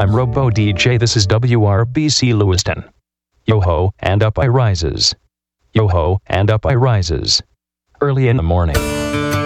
FM Robo DJ. This is WRBC Lewiston. Yo-ho, and up I rises. Yo-ho, and up I rises. Early in the morning.